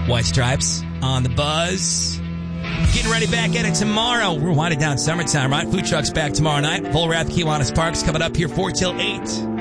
White Stripes on the Buzz. Getting ready back at it tomorrow. We're winding down summertime, right? Food trucks back tomorrow night. Full Wrath, Kiwanis Parks coming up here 4 till 8.